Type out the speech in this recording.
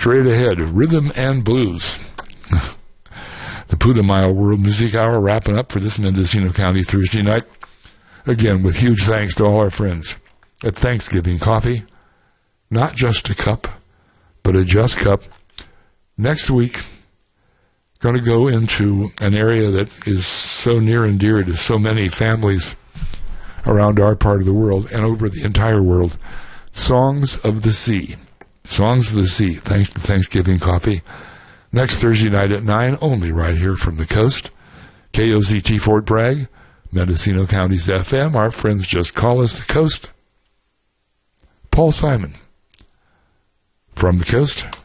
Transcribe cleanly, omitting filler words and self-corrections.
straight ahead, rhythm and blues. The Putumayo World Music Hour wrapping up for this Mendocino County Thursday night. Again, with huge thanks to all our friends at Thanksgiving Coffee. Not just a cup, but a just cup. Next week, going to go into an area that is so near and dear to so many families around our part of the world and over the entire world. Songs of the Sea. Songs of the Sea, thanks to Thanksgiving Coffee. Next Thursday night at 9, only right here from the coast. KOZT Fort Bragg, Mendocino County's FM. Our friends just call us the coast. Paul Simon from the coast.